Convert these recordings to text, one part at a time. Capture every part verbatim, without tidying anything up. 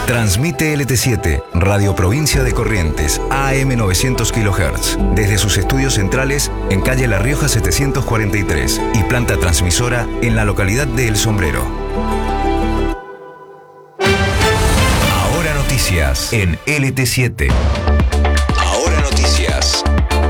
Transmite L T siete, Radio Provincia de Corrientes, A M novecientos kilohertz, desde sus estudios centrales en calle La Rioja setecientos cuarenta y tres y planta transmisora en la localidad de El Sombrero. Ahora noticias en L T siete. Ahora noticias.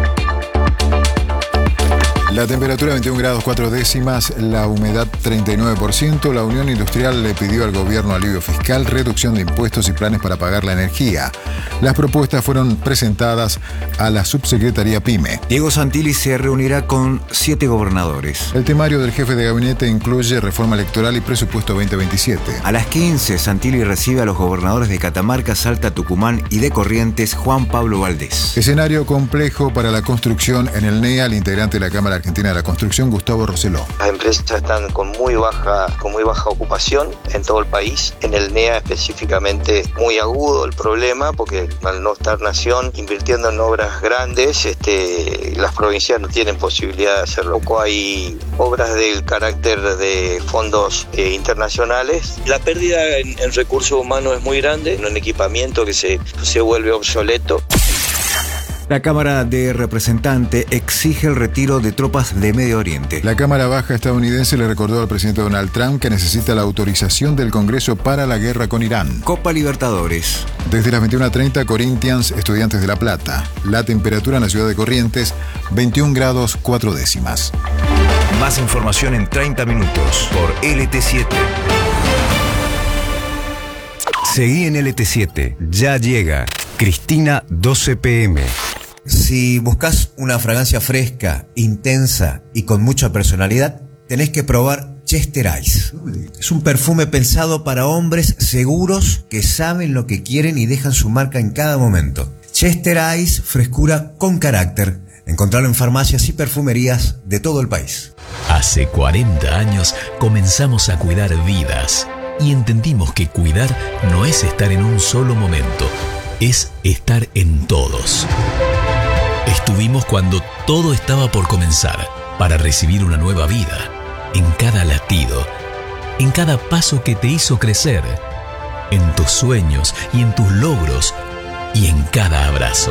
La temperatura veintiún grados cuatro décimas, la humedad treinta y nueve por ciento. La Unión Industrial le pidió al gobierno alivio fiscal, reducción de impuestos y planes para pagar la energía. Las propuestas fueron presentadas a la subsecretaría PYME. Diego Santilli se reunirá con siete gobernadores. El temario del jefe de gabinete incluye reforma electoral y presupuesto veinte veintisiete. A las quince, Santilli recibe a los gobernadores de Catamarca, Salta, Tucumán y de Corrientes, Juan Pablo Valdés. Escenario complejo para la construcción en el N E A. El integrante de la Cámara Argentina de la Construcción, Gustavo Roseló. Las empresas están con muy baja, con muy baja ocupación en todo el país. En el N E A específicamente muy agudo el problema, porque al no estar Nación invirtiendo en obras grandes, este, las provincias no tienen posibilidad de hacerlo. Hay obras del carácter de fondos eh, internacionales. La pérdida en, en recursos humanos es muy grande, en un equipamiento que se, se vuelve obsoleto. La Cámara de Representantes exige el retiro de tropas de Medio Oriente. La Cámara Baja estadounidense le recordó al presidente Donald Trump que necesita la autorización del Congreso para la guerra con Irán. Copa Libertadores. Desde las veintiuna treinta, Corinthians, Estudiantes de La Plata. La temperatura en la ciudad de Corrientes, veintiún grados cuatro décimas. Más información en treinta minutos por L T siete. Seguí en L T siete. Ya llega Cristina doce P M. Si buscas una fragancia fresca, intensa y con mucha personalidad, tenés que probar Chester Ice. Es un perfume pensado para hombres seguros que saben lo que quieren y dejan su marca en cada momento. Chester Ice, frescura con carácter. Encontrarlo en farmacias y perfumerías de todo el país. Hace cuarenta años comenzamos a cuidar vidas y entendimos que cuidar no es estar en un solo momento, es estar en todos. Estuvimos cuando todo estaba por comenzar, para recibir una nueva vida, en cada latido, en cada paso que te hizo crecer, en tus sueños y en tus logros, y en cada abrazo.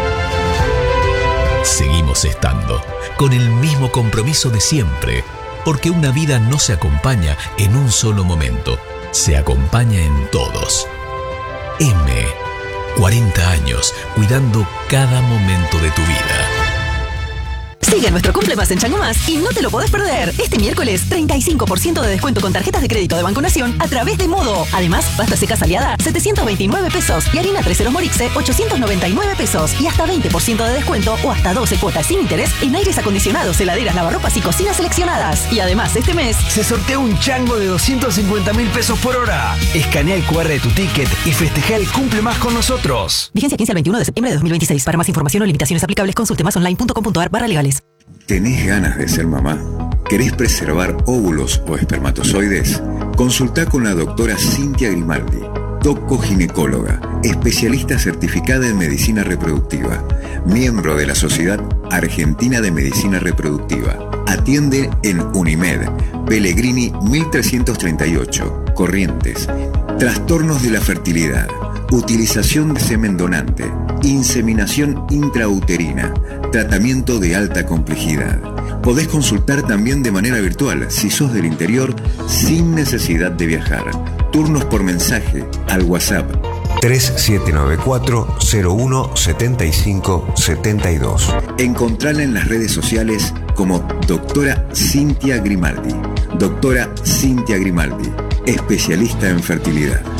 Seguimos estando, con el mismo compromiso de siempre, porque una vida no se acompaña en un solo momento, se acompaña en todos. M. cuarenta años, cuidando cada momento de tu vida. Sigue nuestro Cumple Más en Chango Más y no te lo podés perder. Este miércoles, treinta y cinco por ciento de descuento con tarjetas de crédito de Banco Nación a través de Modo. Además, pasta seca Aliada, setecientos veintinueve pesos y harina tres ceros Morixe, ochocientos noventa y nueve pesos y hasta veinte por ciento de descuento o hasta doce cuotas sin interés en aires acondicionados, heladeras, lavarropas y cocinas seleccionadas. Y además, este mes se sortea un chango de doscientos cincuenta mil pesos por hora. Escanea el cu erre de tu ticket y festeja el Cumple Más con nosotros. Vigencia quince al veintiuno de septiembre de dos mil veintiséis. Para más información o limitaciones aplicables, consulte más online punto com punto ar barra legales. ¿Tenés ganas de ser mamá? ¿Querés preservar óvulos o espermatozoides? Consultá con la doctora Cintia Grimaldi, doco-ginecóloga, especialista certificada en medicina reproductiva, miembro de la Sociedad Argentina de Medicina Reproductiva. Atiende en Unimed, Pellegrini mil trescientos treinta y ocho, Corrientes. Trastornos de la fertilidad, utilización de semen donante, inseminación intrauterina, tratamiento de alta complejidad. Podés consultar también de manera virtual si sos del interior sin necesidad de viajar. Turnos por mensaje al WhatsApp tres siete nueve cuatro cero uno siete cinco siete dos. Encontrala en las redes sociales como doctora Cintia Grimaldi. Doctora Cintia Grimaldi, especialista en fertilidad.